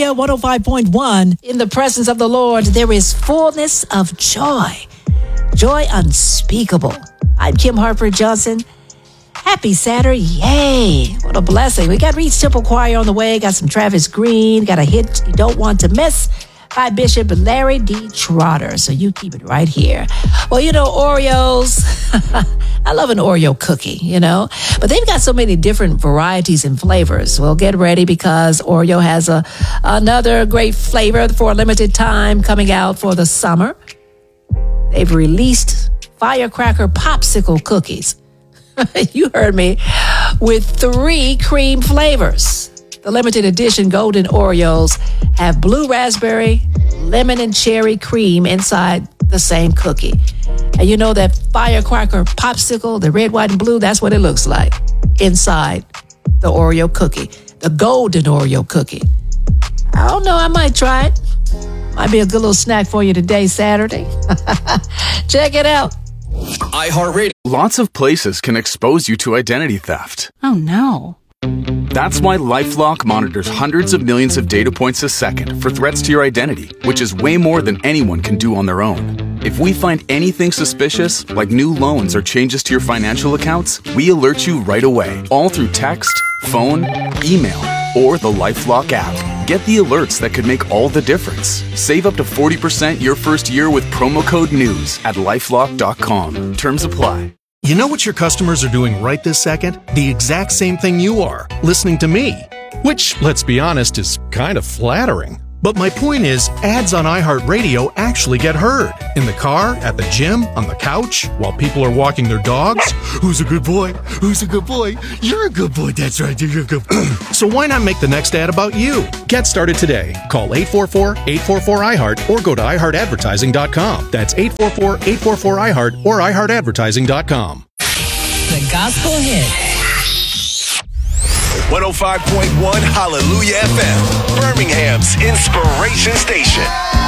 Radio 105.1. In the presence of the Lord, there is fullness of joy. Joy unspeakable. I'm Kim Harper Johnson. Happy Saturday. Yay. What a blessing. We got Reed's Temple Choir on the way. Got some Travis Green. Got a hit you don't want to miss by Bishop Larry D. Trotter. So you keep it right here. Well, Oreos. I love an Oreo cookie, but they've got so many different varieties and flavors. Well, get ready because Oreo has another great flavor for a limited time coming out for the summer. They've released firecracker popsicle cookies. You heard me, with 3 cream flavors. The limited edition golden Oreos have blue raspberry, lemon, and cherry cream inside the same cookie. And you know that firecracker popsicle, the red, white, and blue, that's what it looks like inside the Oreo cookie, the golden Oreo cookie. I don't know, I might try it. Might be a good little snack for you today, Saturday. Check it out. iHeartRadio. Lots of places can expose you to identity theft. Oh, no. That's why LifeLock monitors hundreds of millions of data points a second for threats to your identity, which is way more than anyone can do on their own. If we find anything suspicious, like new loans or changes to your financial accounts, we alert you right away, all through text, phone, email, or the LifeLock app. Get the alerts that could make all the difference. Save up to 40% your first year with promo code NEWS at LifeLock.com. Terms apply. You know what your customers are doing right this second? The exact same thing you are, listening to me. Which, let's be honest, is kind of flattering. But my point is, ads on iHeartRadio actually get heard. In the car, at the gym, on the couch, while people are walking their dogs. Who's a good boy? Who's a good boy? You're a good boy, that's right, you're a good boy. So why not make the next ad about you? Get started today. Call 844-844-iHeart or go to iHeartAdvertising.com. That's 844-844-iHeart or iHeartAdvertising.com. The Gospel Hit. 105.1 Hallelujah FM, Birmingham's inspiration station.